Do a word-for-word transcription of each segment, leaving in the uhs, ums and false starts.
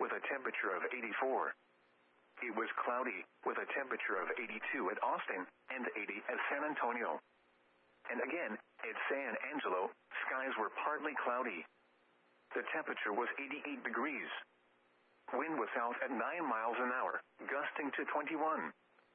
with a temperature of eighty-four. It was cloudy, with a temperature of eighty-two at Austin, and eighty at San Antonio. And again, at San Angelo, skies were partly cloudy. The temperature was eighty-eight degrees. Wind was south at nine miles an hour, gusting to twenty-one.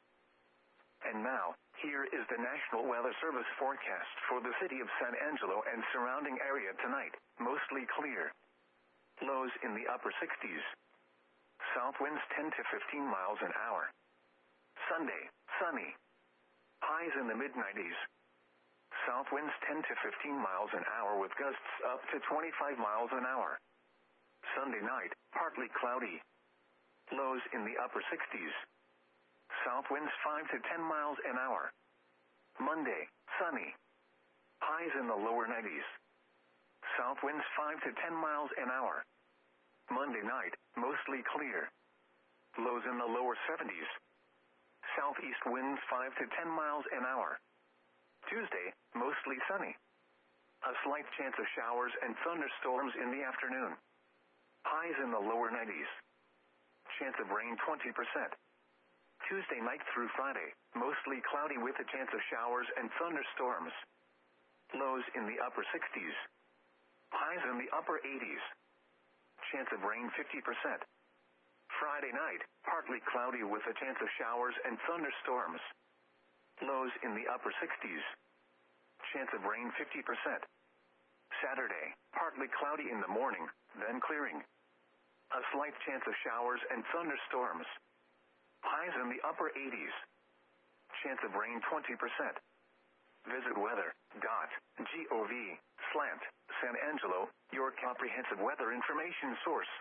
And now, here is the National Weather Service forecast for the city of San Angelo and surrounding area tonight. Mostly clear. Lows in the upper sixties. South winds ten to fifteen miles an hour. Sunday, sunny. Highs in the mid nineties. South winds ten to fifteen miles an hour with gusts up to twenty-five miles an hour. Sunday night, partly cloudy. Lows in the upper sixties. South winds five to ten miles an hour. Monday, sunny. Highs in the lower nineties. South winds five to ten miles an hour. Monday night, mostly clear. Lows in the lower seventies. Southeast winds five to ten miles an hour. Tuesday, mostly sunny. A slight chance of showers and thunderstorms in the afternoon. Highs in the lower nineties. Chance of rain twenty percent. Tuesday night through Friday, mostly cloudy with a chance of showers and thunderstorms. Lows in the upper sixties. Highs in the upper eighties. Chance of rain fifty percent. Friday night, partly cloudy with a chance of showers and thunderstorms. Lows in the upper sixties. Chance of rain fifty percent. Saturday, partly cloudy in the morning, then clearing. A slight chance of showers and thunderstorms. Highs in the upper eighties. Chance of rain twenty percent. Visit weather dot gov slant San Angelo, your comprehensive weather information source.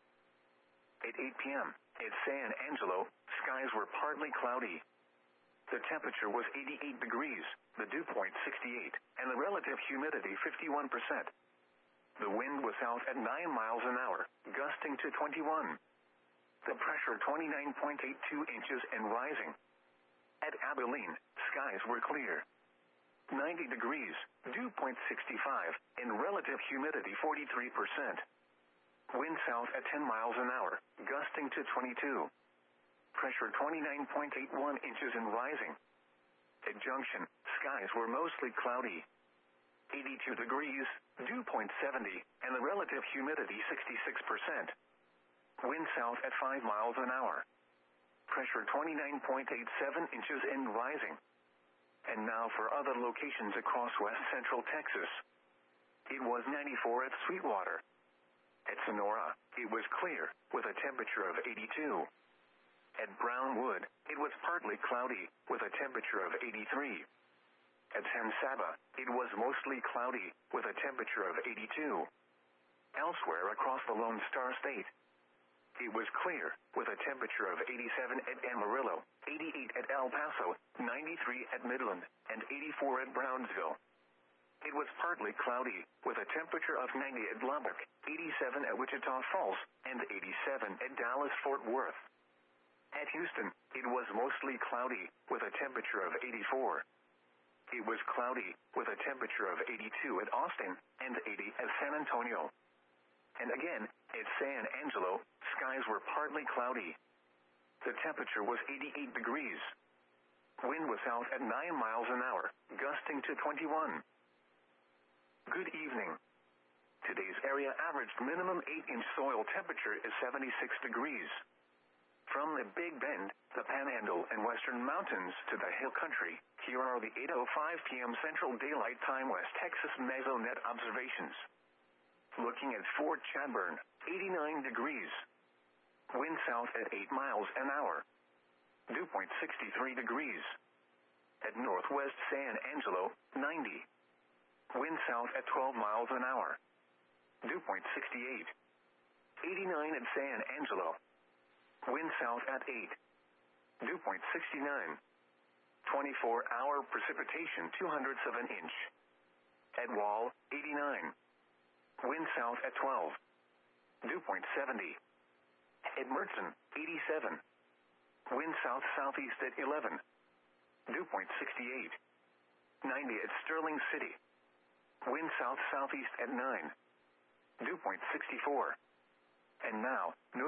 At eight p.m., at San Angelo, skies were partly cloudy. The temperature was eighty-eight degrees, the dew point sixty-eight, and the relative humidity fifty-one percent. The wind was south at nine miles an hour, gusting to twenty-one. The pressure twenty-nine point eight two inches and rising. At Abilene, skies were clear. ninety degrees, dew point sixty-five, and relative humidity forty-three percent. Wind south at ten miles an hour, gusting to twenty-two. Pressure twenty-nine point eight one inches and rising. At Junction, skies were mostly cloudy. eighty-two degrees, dew point seventy, and the relative humidity sixty-six percent. Wind south at five miles an hour. Pressure twenty-nine point eight seven inches and rising. And now for other locations across west central Texas. It was ninety-four at Sweetwater. At Sonora, it was clear, with a temperature of eighty-two. At Brownwood, it was partly cloudy, with a temperature of eighty-three. At San Saba, it was mostly cloudy, with a temperature of eighty-two. Elsewhere across the Lone Star State, it was clear, with a temperature of eighty-seven at Amarillo, eighty-eight at El Paso, ninety-three at Midland, and eighty-four at Brownsville. It was partly cloudy, with a temperature of ninety at Lubbock, eighty-seven at Wichita Falls, and eighty-seven at Dallas-Fort Worth. At Houston, it was mostly cloudy, with a temperature of eighty-four. It was cloudy, with a temperature of eighty-two at Austin, and eighty at San Antonio. And again, at San Angelo, skies were partly cloudy. The temperature was eighty-eight degrees. Wind was south at nine miles an hour, gusting to twenty-one. Good evening. Today's area averaged minimum eight inch soil temperature is seventy-six degrees. From the Big Bend, the Panhandle, and Western Mountains to the Hill Country, here are the eight oh five p.m. Central Daylight Time West Texas Mesonet observations. Looking at Fort Chadbourne, eighty-nine degrees. Wind south at eight miles an hour. Dew point sixty-three degrees. At Northwest San Angelo, ninety. Wind south at twelve miles an hour. Dew point sixty-eight. eighty-nine at San Angelo. Wind south at eight. Dew point sixty-nine. twenty-four hour precipitation two hundredths of an inch. At Wall, eighty-nine. Wind south at twelve. Dew point seventy. At Mertzen, eighty-seven. Wind south-southeast at eleven. Dew point sixty-eight. ninety at Sterling City. Wind south-southeast at nine. Dew point sixty-four. And now,